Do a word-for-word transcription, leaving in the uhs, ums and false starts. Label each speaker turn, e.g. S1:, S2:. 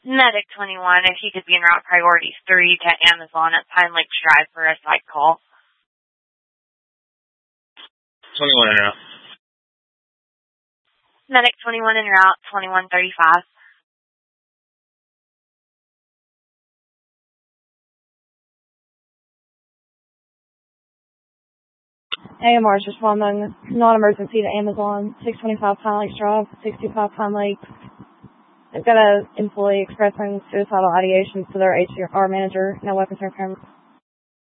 S1: Medic twenty-one, if you could be en route priorities three to Amazon at Pine Lakes Drive for a site call.
S2: twenty-one en route.
S1: Medic twenty-one en route, twenty-one thirty-five.
S3: A M R is responding non-emergency to Amazon, six twenty-five Pine Lakes Drive, six two five Pine Lakes. They've got an employee expressing suicidal ideation to their H R manager. No weapons or cameras.